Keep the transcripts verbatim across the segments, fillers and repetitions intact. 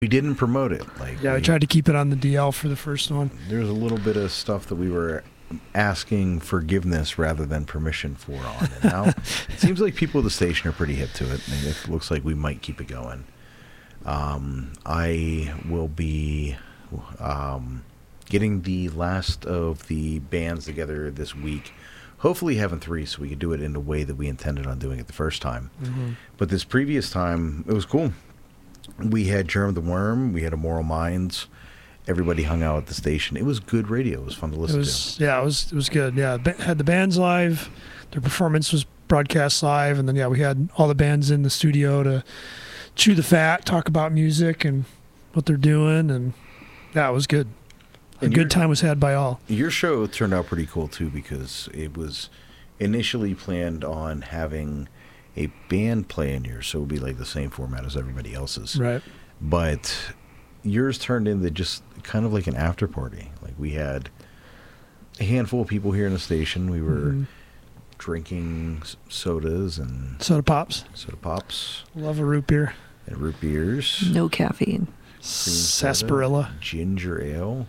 we didn't promote it. Like Yeah, we, we tried to keep it on the D L for the first one. There's a little bit of stuff that we were asking forgiveness rather than permission for on. And now it seems like people at the station are pretty hip to it. And it looks like we might keep it going. Um, I will be um, getting the last of the bands together this week. Hopefully having three so we could do it in the way that we intended on doing it the first time. Mm-hmm. But this previous time, it was cool. We had Germ the Worm. We had Immoral Minds. Everybody hung out at the station. It was good radio. It was fun to listen It was, to. yeah, it was, it was good. Yeah, ba- had the bands live. Their performance was broadcast live. And then, yeah, we had all the bands in the studio to chew the fat, talk about music and what they're doing. And, yeah, it was good. A And good your- time was had by all. Your show turned out pretty cool, too, because it was initially planned on having a band play in yours, so it would be like the same format as everybody else's. Right. But yours turned into just kind of like an after party. Like we had a handful of people here in the station. We were Mm-hmm. drinking s- sodas and Soda pops. soda pops Love a root beer. and root beers. No caffeine. cream soda, Sarsaparilla. ginger ale,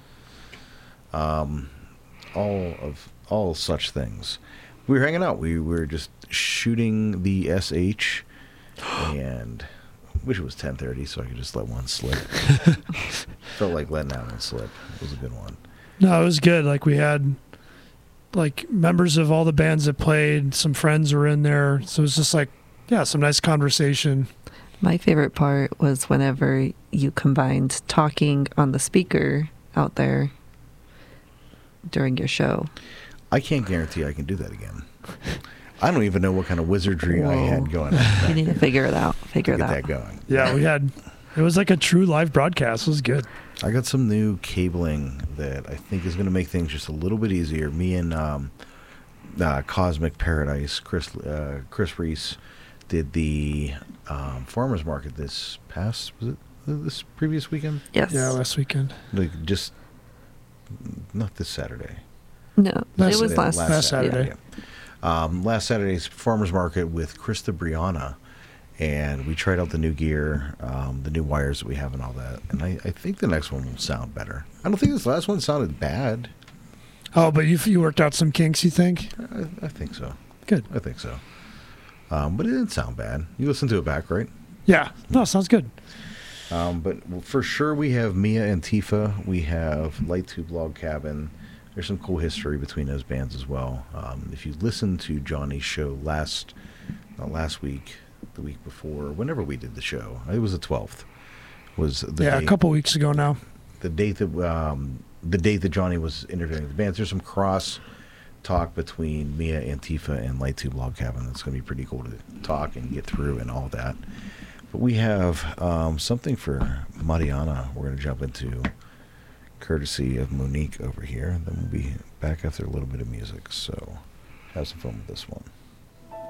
um, all of all such things. We were hanging out. We were just shooting the S H, and I wish it was ten thirty so I could just let one slip. Felt like letting that one slip. It was a good one. No, it was good. Like we had like members of all the bands that played, some friends were in there. So it was just like, yeah, some nice conversation. My favorite part was whenever you combined talking on the speaker out there during your show. I can't guarantee I can do that again. I don't even know what kind of wizardry I Whoa. had going on. You need to figure it out. Figure Get it out. that going. Yeah, we had, it was like a true live broadcast. It was good. I got some new cabling that I think is going to make things just a little bit easier. Me and um, uh, Cosmic Paradise, Chris uh, Chris Reese, did the um, farmers market this past was it this previous weekend? Yes. Yeah, last weekend. Like just not this Saturday. No, Last- it was last, last Saturday. Yeah. Um, last Saturday's farmers market with Krista Brianna, and we tried out the new gear, um, the new wires that we have, and all that. And I, I think the next one will sound better. I don't think this last one sounded bad. Oh, but you you worked out some kinks, you think? I, I think so. Good. I think so. Um, but it didn't sound bad. You listened to it back, right? Yeah. No, sounds good. Um, but for sure, we have Mia and Tifa. We have Light Tube Log Cabin. There's some cool history between those bands as well. Um, if you listened to Johnny's show last, not last week, the week before, whenever we did the show, it was the twelfth. Was the Yeah, day, a couple weeks ago now. the date that um, the date that Johnny was interviewing the bands. There's some cross talk between Mia and Tifa and Light Tube Log Cabin. That's going to be pretty cool to talk and get through and all that. But we have um, something for Mariana we're going to jump into, courtesy of Monique over here. Then we'll be back after a little bit of music. So have some fun with this one.